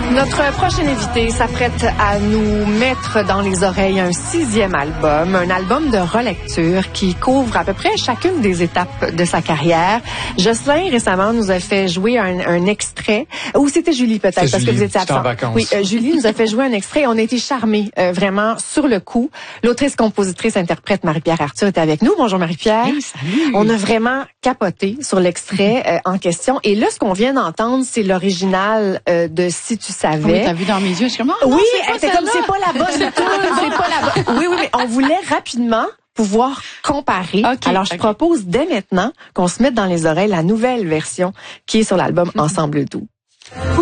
Notre prochaine invitée s'apprête à nous mettre dans les oreilles un 6e album, un album de relecture qui couvre à peu près chacune des étapes de sa carrière. Jocelyn, récemment, nous a fait jouer un extrait, ou c'était Julie peut-être, parce que vous étiez absent. Oui, Julie nous a fait jouer un extrait et on a été charmés, vraiment, sur le coup. L'autrice, compositrice, interprète Marie-Pierre Arthur était avec nous. Bonjour Marie-Pierre. Hey, salut. On a vraiment capoté sur l'extrait en question. Et là, ce qu'on vient d'entendre, c'est l'original de Si tu savais. Oui, t'as vu dans mes yeux, je suis comme, oui, c'est comme, c'est pas la bonne tune, c'est pas la bonne. Oui, mais on voulait rapidement pouvoir comparer. Okay, Alors, je propose dès maintenant qu'on se mette dans les oreilles la nouvelle version qui est sur l'album Ensemble doux.